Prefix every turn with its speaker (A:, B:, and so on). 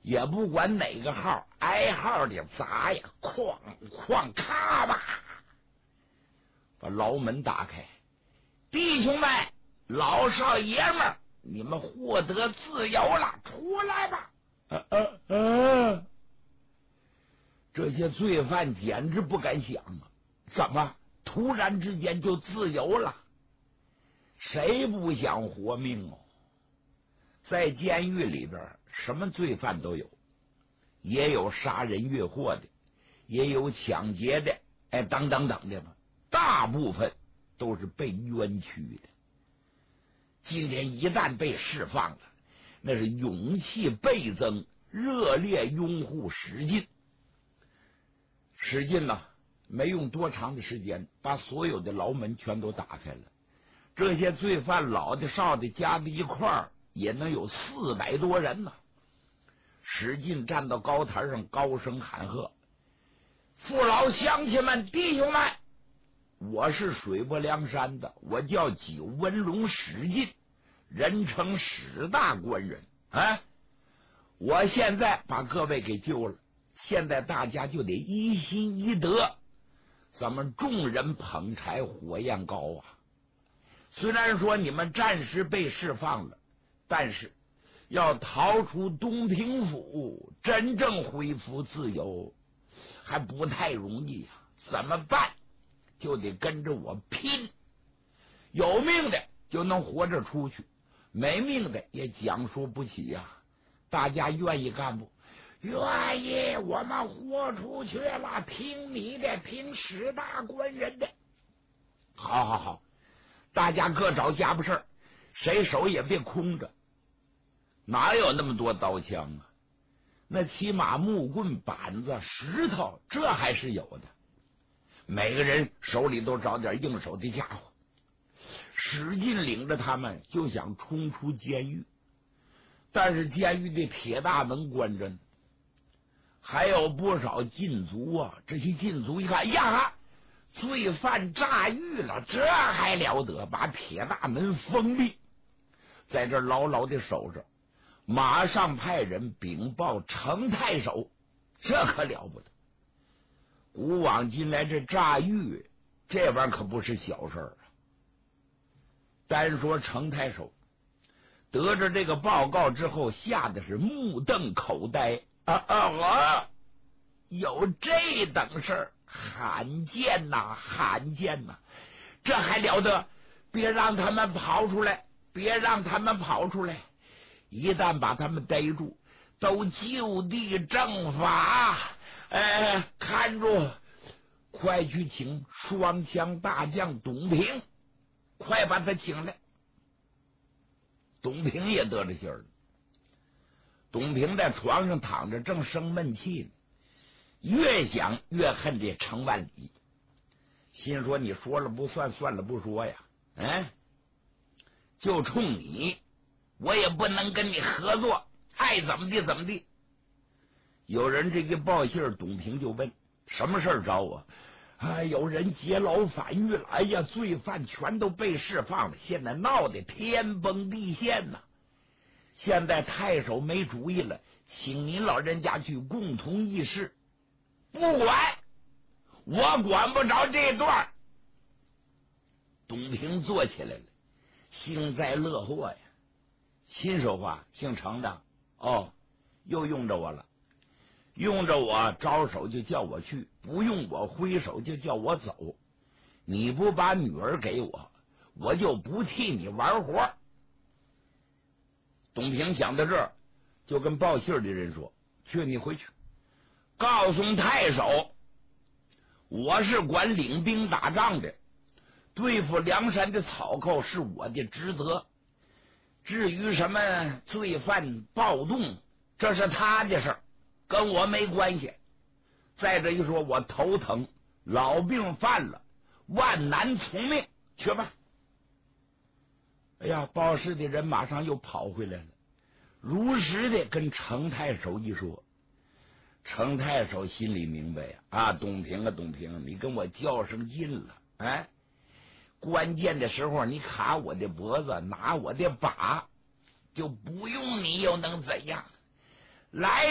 A: 也不管哪个号，挨号的砸呀，哐哐咔吧，把牢门打开。弟兄们，老少爷们儿，你们获得自由了，出来吧！这些罪犯简直不敢想啊，怎么突然之间就自由了？谁不想活命哦？在监狱里边，什么罪犯都有，也有杀人越货的，也有抢劫的，等等等的吧。大部分都是被冤屈的。今天一旦被释放了，那是勇气倍增，热烈拥护史进。史进呢，没用多长的时间，把所有的牢门全都打开了。这些罪犯老的少的加在一块儿，也能有400多人呢。史进站到高台上，高声喊喝：“父老乡亲们，弟兄们，我是水泊梁山的，我叫九纹龙史进，人称史大官人啊！我现在把各位给救了，现在大家就得一心一德，咱们众人捧柴火焰高啊！虽然说你们暂时被释放了，但是要逃出东平府，真正恢复自由还不太容易啊！怎么办？就得跟着我拼，有命的就能活着出去，没命的也讲说不起呀。大家愿意干不？愿意，我们豁出去了，听你的，听史大官人的。好好好，大家各找家伙事儿，谁手也别空着。哪有那么多刀枪啊？那起码木棍、板子、石头，这还是有的。每个人手里都找点应手的家伙。史进领着他们就想冲出监狱，但是监狱的铁大门关着呢，还有不少禁足啊。这些禁足一看，呀，罪犯炸狱了，这还了得！把铁大门封闭，在这牢牢的守着，马上派人禀报程太守，这可了不得。古往今来，这炸狱这玩意儿可不是小事啊。单说程太守得着这个报告之后，吓得是目瞪口呆有这等事儿，罕见呐，罕见呐！这还了得！别让他们跑出来，别让他们跑出来！一旦把他们逮住，都就地正法。看住，快去请双枪大将董平，快把他请来。董平也得着信儿了。董平在床上躺着，正生闷气呢，越想越恨这程万里，心说你说了不算，算了不说呀，就冲你，我也不能跟你合作，爱怎么地怎么地。有人这个报信，董平就问什么事儿找我？有人劫牢反狱了，哎呀，罪犯全都被释放了，现在闹得天崩地陷呐！现在太守没主意了，请您老人家去共同议事。不管，我管不着这段。董平坐起来了，幸灾乐祸呀。亲手话，姓程的，又用着我了。用着我招手就叫我去，不用我挥手就叫我走。你不把女儿给我，我就不替你玩活。董平想到这儿，就跟报信的人说：“去，你回去，告诉太守，我是管领兵打仗的，对付梁山的草寇是我的职责。至于什么罪犯暴动，这是他的事儿，跟我没关系。再者一说，我头疼，老病犯了，万难从命，去吧。”哎呀，报事的人马上又跑回来了，如实的跟程太守一说。程太守心里明白呀，董平啊，董平，你跟我较上劲了，关键的时候你卡我的脖子，拿我的把，就不用你又能怎样？来